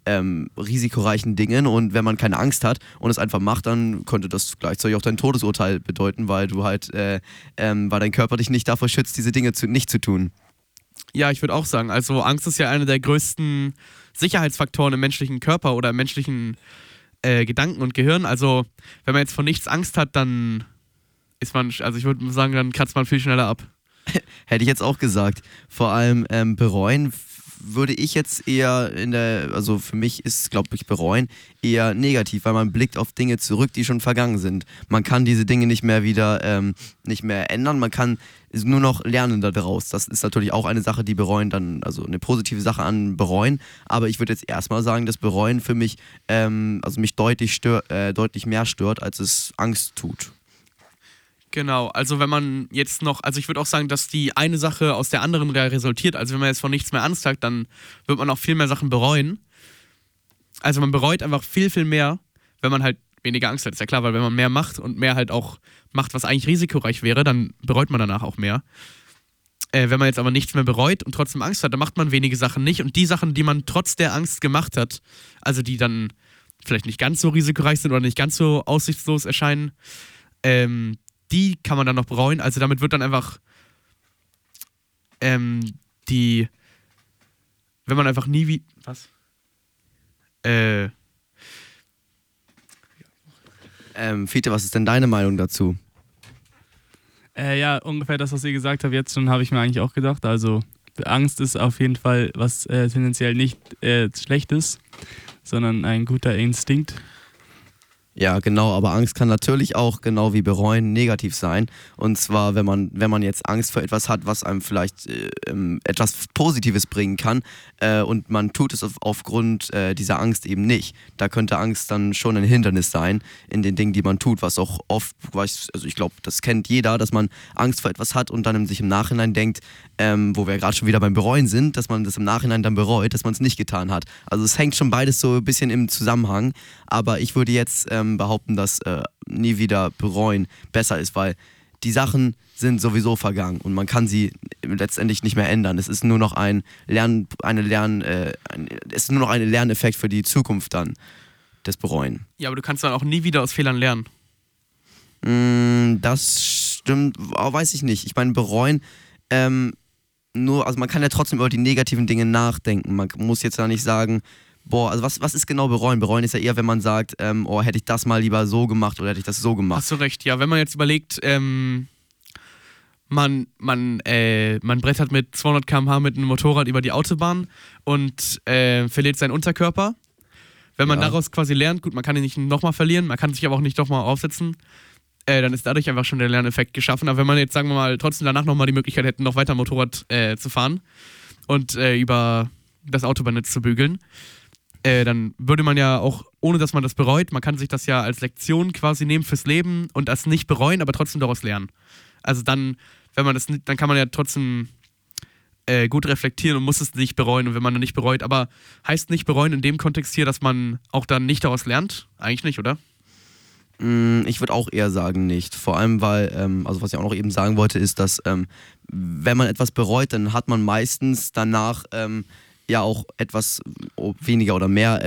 risikoreichen Dingen, und wenn man keine Angst hat und es einfach macht, dann könnte das gleichzeitig auch dein Todesurteil bedeuten, weil du halt, weil dein Körper dich nicht davor schützt, diese Dinge nicht zu tun. Ja, ich würde auch sagen, also Angst ist ja einer der größten Sicherheitsfaktoren im menschlichen Körper oder im menschlichen Gedanken und Gehirn. Also wenn man jetzt vor nichts Angst hat, dann ist man, also ich würde sagen, dann kratzt man viel schneller ab. Hätte ich jetzt auch gesagt. Vor allem bereuen würde ich jetzt eher also für mich ist, glaube ich, bereuen eher negativ, weil man blickt auf Dinge zurück, die schon vergangen sind. Man kann diese Dinge nicht mehr wieder, nicht mehr ändern, man kann nur noch lernen daraus. Das ist natürlich auch eine Sache, die bereuen dann, also eine positive Sache an bereuen, aber ich würde jetzt erstmal sagen, dass bereuen für mich, also mich deutlich mehr stört, als es Angst tut. Genau, also wenn man jetzt noch, also ich würde auch sagen, dass die eine Sache aus der anderen resultiert. Also wenn man jetzt vor nichts mehr Angst hat, dann wird man auch viel mehr Sachen bereuen. Also man bereut einfach viel, viel mehr, wenn man halt weniger Angst hat. Ist ja klar, weil wenn man mehr macht und mehr halt auch macht, was eigentlich risikoreich wäre, dann bereut man danach auch mehr. Wenn man jetzt aber nichts mehr bereut und trotzdem Angst hat, dann macht man wenige Sachen nicht. Und die Sachen, die man trotz der Angst gemacht hat, also die dann vielleicht nicht ganz so risikoreich sind oder nicht ganz so aussichtslos erscheinen, die kann man dann noch bereuen. Also damit wird dann einfach wenn man einfach nie wie... Was? Fiete, was ist denn deine Meinung dazu? Ja, ungefähr das, was ihr gesagt habt, jetzt schon habe ich mir eigentlich auch gedacht. Also Angst ist auf jeden Fall was tendenziell nicht Schlechtes, sondern ein guter Instinkt. Ja, genau, aber Angst kann natürlich auch, genau wie bereuen, negativ sein. Und zwar, wenn man jetzt Angst vor etwas hat, was einem vielleicht etwas Positives bringen kann, und man tut es aufgrund dieser Angst eben nicht. Da könnte Angst dann schon ein Hindernis sein in den Dingen, die man tut, was auch oft, also ich glaube, das kennt jeder, dass man Angst vor etwas hat und dann sich im Nachhinein denkt, wo wir gerade schon wieder beim Bereuen sind, dass man das im Nachhinein dann bereut, dass man es nicht getan hat. Also es hängt schon beides so ein bisschen im Zusammenhang, aber ich würde jetzt behaupten, dass nie wieder bereuen besser ist, weil die Sachen sind sowieso vergangen und man kann sie letztendlich nicht mehr ändern. Es ist nur noch ein Lerneffekt für die Zukunft dann, das Bereuen. Ja, aber du kannst dann auch nie wieder aus Fehlern lernen. Das stimmt, weiß ich nicht. Ich meine, bereuen, also man kann ja trotzdem über die negativen Dinge nachdenken. Man muss jetzt ja nicht sagen, also was ist genau bereuen? Bereuen ist ja eher, wenn man sagt, hätte ich das mal lieber so gemacht oder hätte ich das so gemacht. Hast du recht, ja, wenn man jetzt überlegt, man brettert mit 200 km/h mit einem Motorrad über die Autobahn und verliert seinen Unterkörper. Wenn man daraus quasi lernt, gut, man kann ihn nicht nochmal verlieren, man kann sich aber auch nicht nochmal aufsetzen, dann ist dadurch einfach schon der Lerneffekt geschaffen. Aber wenn man jetzt, sagen wir mal, trotzdem danach nochmal die Möglichkeit hätte, noch weiter Motorrad zu fahren und über das Autobahnnetz zu bügeln, dann würde man ja auch, ohne dass man das bereut, man kann sich das ja als Lektion quasi nehmen fürs Leben und das nicht bereuen, aber trotzdem daraus lernen. Also dann, dann kann man ja trotzdem gut reflektieren und muss es nicht bereuen. Und wenn man dann nicht bereut, aber heißt nicht bereuen in dem Kontext hier, dass man auch dann nicht daraus lernt? Eigentlich nicht, oder? Ich würde auch eher sagen nicht. Vor allem, weil, also was ich auch noch eben sagen wollte, ist, dass wenn man etwas bereut, dann hat man meistens danach ja auch etwas weniger oder mehr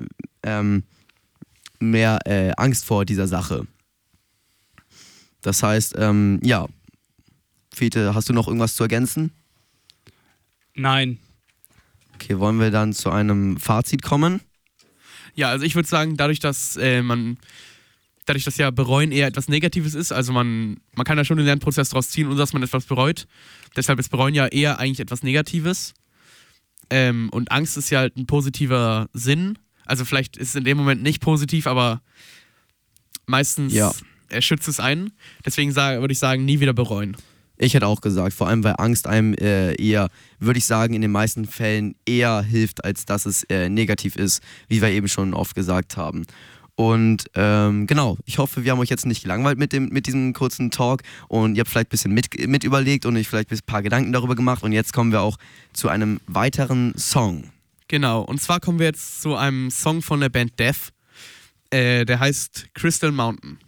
Angst vor dieser Sache. Das heißt, ja, Fiete, hast du noch irgendwas zu ergänzen? Nein. Okay, wollen wir dann zu einem Fazit kommen? Ja, also ich würde sagen, dadurch, dass ja bereuen eher etwas Negatives ist, also man kann ja schon den Lernprozess daraus ziehen, ohne dass man etwas bereut. Deshalb ist bereuen ja eher eigentlich etwas Negatives. Und Angst ist ja halt ein positiver Sinn. Also vielleicht ist es in dem Moment nicht positiv, aber meistens schützt es einen. Deswegen würde ich sagen, nie wieder bereuen. Ich hätte auch gesagt, vor allem weil Angst einem eher, würde ich sagen, in den meisten Fällen eher hilft, als dass es negativ ist, wie wir eben schon oft gesagt haben. Und genau, ich hoffe, wir haben euch jetzt nicht gelangweilt mit diesem kurzen Talk und ihr habt vielleicht ein bisschen mit überlegt und euch vielleicht ein paar Gedanken darüber gemacht, und jetzt kommen wir auch zu einem weiteren Song. Genau, und zwar kommen wir jetzt zu einem Song von der Band Death, der heißt Crystal Mountain.